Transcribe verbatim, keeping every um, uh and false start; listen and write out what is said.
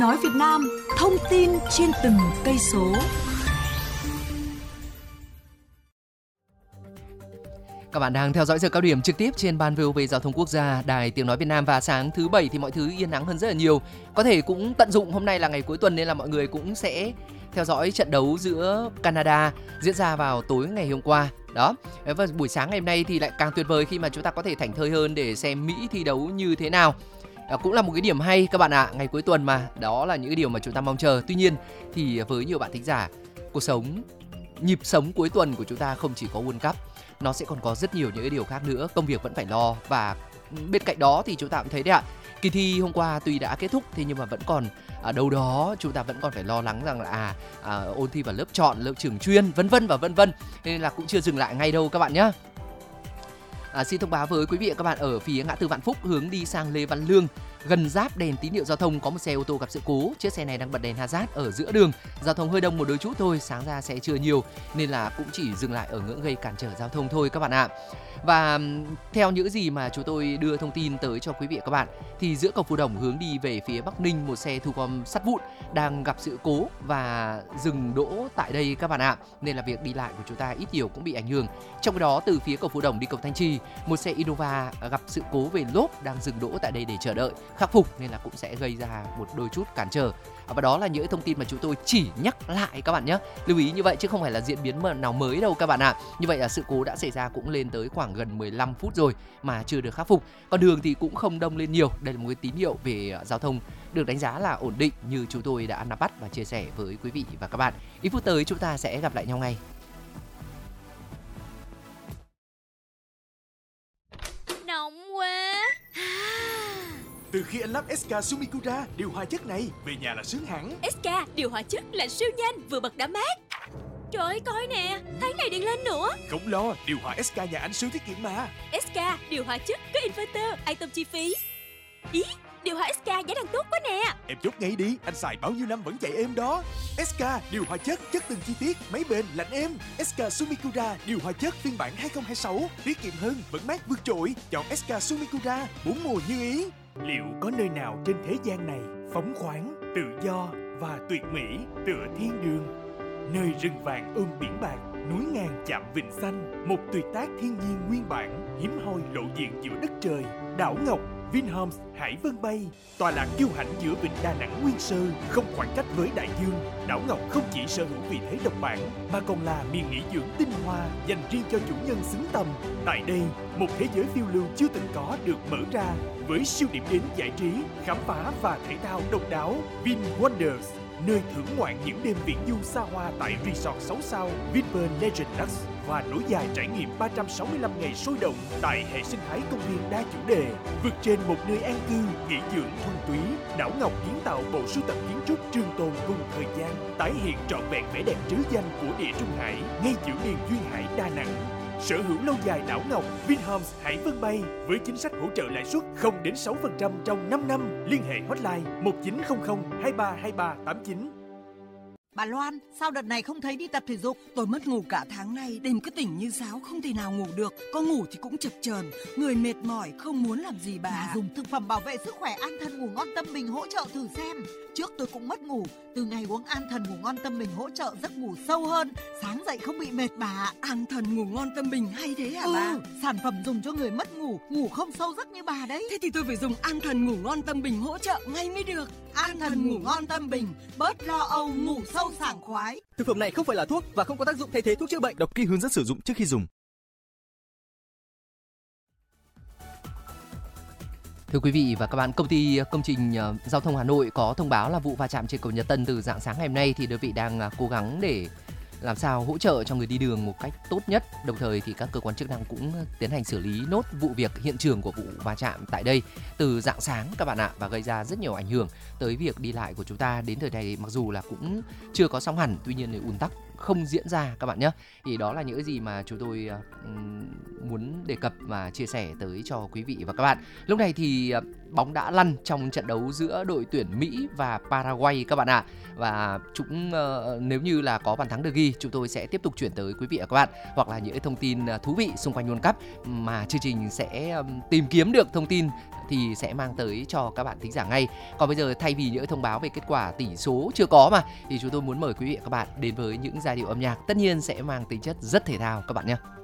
Nói Việt Nam, thông tin trên từng cây số. Các bạn đang theo dõi giờ cao điểm trực tiếp trên ban vê o vê Giao thông Quốc gia, Đài Tiếng nói Việt Nam, và sáng thứ Bảy thì mọi thứ yên ắng hơn rất là nhiều. Có thể cũng tận dụng hôm nay là ngày cuối tuần nên là mọi người cũng sẽ theo dõi trận đấu giữa Canada diễn ra vào tối ngày hôm qua. Đó, và buổi sáng ngày hôm nay thì lại càng tuyệt vời khi mà chúng ta có thể thảnh thơi hơn để xem Mỹ thi đấu như thế nào. Đó cũng là một cái điểm hay các bạn ạ, à. Ngày cuối tuần mà, đó là những cái điều mà chúng ta mong chờ. Tuy nhiên thì với nhiều bạn thính giả, cuộc sống, nhịp sống cuối tuần của chúng ta không chỉ có World Cup, nó sẽ còn có rất nhiều những cái điều khác nữa, công việc vẫn phải lo. Và bên cạnh đó thì chúng ta cũng thấy đấy ạ, kỳ thi hôm qua tuy đã kết thúc thế nhưng mà vẫn còn ở đâu đó chúng ta vẫn còn phải lo lắng rằng là à, à ôn thi vào lớp chọn, lớp trường chuyên, vân vân và vân vân, nên là cũng chưa dừng lại ngay đâu các bạn nhé. À, xin thông báo với quý vị và các bạn, ở phía ngã tư Vạn Phúc hướng đi sang Lê Văn Lương, gần giáp đèn tín hiệu giao thông có một xe ô tô gặp sự cố. Chiếc xe này đang bật đèn hazard ở giữa đường, giao thông hơi đông một đôi chút thôi, sáng ra sẽ chưa nhiều nên là cũng chỉ dừng lại ở ngưỡng gây cản trở giao thông thôi các bạn ạ. Và theo những gì mà chúng tôi đưa thông tin tới cho quý vị và các bạn thì giữa cầu Phù Đồng hướng đi về phía Bắc Ninh, một xe thu gom sắt vụn đang gặp sự cố và dừng đỗ tại đây các bạn ạ, nên là việc đi lại của chúng ta ít nhiều cũng bị ảnh hưởng. Trong đó từ phía cầu Phù Đồng đi cầu Thanh Trì, một xe Innova gặp sự cố về lốp đang dừng đỗ tại đây để chờ đợi khắc phục, nên là cũng sẽ gây ra một đôi chút cản trở. Và đó là những thông tin mà chúng tôi chỉ nhắc lại các bạn nhé, lưu ý như vậy chứ không phải là diễn biến nào mới đâu các bạn ạ. Như vậy là sự cố đã xảy ra cũng lên tới khoảng gần mười lăm phút rồi mà chưa được khắc phục. Còn đường thì cũng không đông lên nhiều, đây là một cái tín hiệu về giao thông được đánh giá là ổn định như chúng tôi đã nắm bắt và chia sẻ với quý vị và các bạn. Ít phút tới chúng ta sẽ gặp lại nhau ngay. Nóng quá. Từ khi anh lắp ét ca Sumikura điều hòa chất này, về nhà là sướng hẳn. ét ca điều hòa chất lạnh siêu nhanh, vừa bật đã mát. Trời ơi, coi nè, tháng này điện lên nữa. Không lo, điều hòa ét ca nhà anh siêu tiết kiệm mà. ét ca điều hòa chất có inverter, an tâm chi phí. Ý, điều hòa ét ca giá đang tốt quá nè. Em chốt ngay đi, anh xài bao nhiêu năm vẫn chạy êm đó. ét ca điều hòa chất, chất từng chi tiết, máy bền, lạnh êm. ét ca Sumikura điều hòa chất phiên bản hai không hai sáu, tiết kiệm hơn, vẫn mát vượt trội. Chọn ét ca Sumikura, bốn mùa như ý. Liệu có nơi nào trên thế gian này phóng khoáng, tự do và tuyệt mỹ tựa thiên đường? Nơi rừng vàng ôm biển bạc, núi ngàn chạm vịnh xanh, một tuyệt tác thiên nhiên nguyên bản, hiếm hoi lộ diện giữa đất trời. Đảo Ngọc, Vinhomes Hải Vân Bay, tọa lạc kiêu hãnh giữa vịnh Đà Nẵng nguyên sơ, không khoảng cách với đại dương. Đảo Ngọc không chỉ sở hữu vị thế độc bản mà còn là miền nghỉ dưỡng tinh hoa dành riêng cho chủ nhân xứng tầm. Tại đây, một thế giới phiêu lưu chưa từng có được mở ra với siêu điểm đến giải trí, khám phá và thể thao độc đáo. Vin Wonders, nơi thưởng ngoạn những đêm viễn du xa hoa tại resort sáu sao Vinpearl Legend Lux và nối dài trải nghiệm ba trăm sáu mươi lăm ngày sôi động tại hệ sinh thái công viên đa chủ đề. Vượt trên một nơi an cư, nghỉ dưỡng thuần túy, Đảo Ngọc kiến tạo bộ sưu tập kiến trúc trường tồn cùng thời gian, tái hiện trọn vẹn vẻ đẹp trứ danh của địa Trung Hải ngay giữa miền duyên hải Đà Nẵng. Sở hữu lâu dài Đảo Ngọc, Vinhomes Hải Vân Bay với chính sách hỗ trợ lãi suất không đến sáu phần trăm trong năm năm. Liên hệ hotline một chín không không hai ba hai ba tám chín. Bà Loan, sao đợt này không thấy đi tập thể dục? Tôi mất ngủ cả tháng nay, đêm cứ tỉnh như sáo, không thể nào ngủ được. Có ngủ thì cũng chập chờn, người mệt mỏi, không muốn làm gì bà. Bà dùng thực phẩm bảo vệ sức khỏe An Thần Ngủ Ngon Tâm Bình hỗ trợ thử xem. Trước tôi cũng mất ngủ, từ ngày uống An Thần Ngủ Ngon Tâm Bình hỗ trợ giấc ngủ sâu hơn, sáng dậy không bị mệt bà. An Thần Ngủ Ngon Tâm Bình hay thế hả ừ, bà? Sản phẩm dùng cho người mất ngủ, ngủ không sâu giấc như bà đấy. Thế thì tôi phải dùng An Thần Ngủ Ngon Tâm Bình hỗ trợ ngay mới được. An Thần Ngủ Ngon Tâm Bình, bớt lo âu, ngủ sâu sảng khoái. Thực phẩm này không phải là thuốc và không có tác dụng thay thế thuốc chữa bệnh. Đọc kỹ hướng dẫn sử dụng trước khi dùng. Thưa quý vị và các bạn, công ty công trình giao thông Hà Nội có thông báo là vụ va chạm trên cầu Nhật Tân từ rạng sáng ngày hôm nay thì đơn vị đang cố gắng để làm sao hỗ trợ cho người đi đường một cách tốt nhất. Đồng thời thì các cơ quan chức năng cũng tiến hành xử lý nốt vụ việc hiện trường của vụ va chạm tại đây từ rạng sáng các bạn ạ, và gây ra rất nhiều ảnh hưởng tới việc đi lại của chúng ta. Đến thời này mặc dù là cũng chưa có xong hẳn, tuy nhiên thì ùn tắc không diễn ra các bạn nhé. Thì đó là những gì mà chúng tôi uh, muốn đề cập và chia sẻ tới cho quý vị và các bạn. Lúc này thì uh, bóng đã lăn trong trận đấu giữa đội tuyển Mỹ và Paraguay các bạn ạ. À. Và chúng uh, nếu như là có bàn thắng được ghi, chúng tôi sẽ tiếp tục chuyển tới quý vị và các bạn, hoặc là những thông tin uh, thú vị xung quanh World Cup mà chương trình sẽ um, tìm kiếm được thông tin thì sẽ mang tới cho các bạn thính giả ngay. Còn bây giờ thay vì những thông báo về kết quả tỷ số chưa có mà thì chúng tôi muốn mời quý vị và các bạn đến với những giai điệu âm nhạc tất nhiên sẽ mang tính chất rất thể thao các bạn nhé.